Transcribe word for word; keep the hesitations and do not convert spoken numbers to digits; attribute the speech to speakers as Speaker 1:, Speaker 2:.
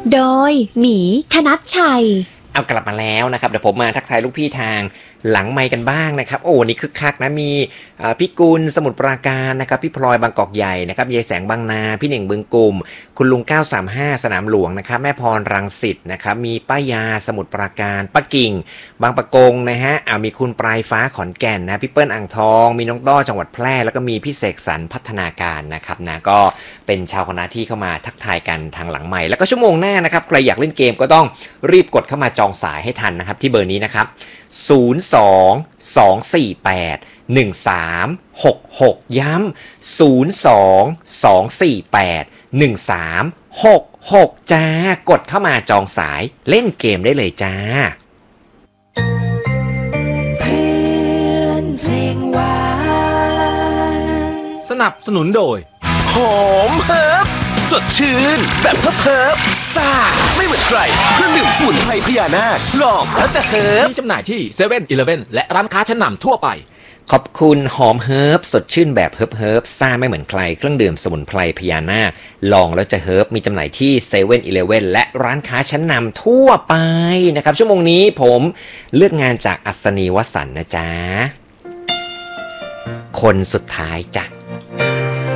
Speaker 1: โดยหมีธนัชชัย
Speaker 2: เอากลับมาแล้วนะครับเดี๋ยวผมมาทักทายลูกพี่ทางหลังไมค์กันบ้างนะครับโอ้นี่คึกคักนะมีพี่กุลสมุทรปราการนะครับพี่พลอยบางกอกใหญ่นะครับยายแสงบางนาพี่เหน่งบึงกลุ่มคุณลุงเก้าสามห้าสนามหลวงนะครับแม่พรรังสิตนะครับมีป้ายาสมุทรปราการป้ากิ่งบางปะกงนะฮะเอามีคุณปลายฟ้าขอนแก่นนะพี่เปิ้ลอ่างทองมีน้องต้อจังหวัดแพร่แล้วก็มีพี่เสกสรรพัฒนาการนะครับนะก็เป็นชาวคณะที่เข้ามาทักทายกันทางหลังไมค์แล้วก็ชั่วโมงหน้านะครับใครอยากเล่นเกมก็ต้องรีบกดเข้ามาจองสายให้ทันนะครับที่เบอร์นี้นะครับศูนย์ สอง สอง สี่ แปด หนึ่ง สาม หก หกย้ำศูนย์ สอง สอง สี่ แปด หนึ่ง สาม หก หกจ้ากดเข้ามาจองสายเล่นเกมได้เลยจ้า
Speaker 3: เพื่อนเพลงหวาน
Speaker 4: สนับสนุนโดย
Speaker 5: หอมเฮิร์บสดชื่นแบบเฮิร์บเฮิร์บซ่าไม่เหมือนใครเครื่องดื่มสมุนไพรพญานาคลองแล้วจะเฮิร์บ
Speaker 4: มีจำหน่ายที่เซเว่นอีเลฟเว่นและร้านค้าชั้นนำทั่วไป
Speaker 2: ขอบคุณหอมเฮิร์บสดชื่นแบบเฮิร์บเฮิร์บซ่าไม่เหมือนใครเครื่องดื่มสมุนไพรพญานาคลองแล้วจะเฮิร์บมีจำหน่ายที่เซเว่นอีเลฟเว่นและร้านค้าชั้นนำทั่วไปนะครับชั่วโมงนี้ผมเลือกงานจากอัศนีวสันต์นะจ๊ะคนสุดท้ายจ้ะ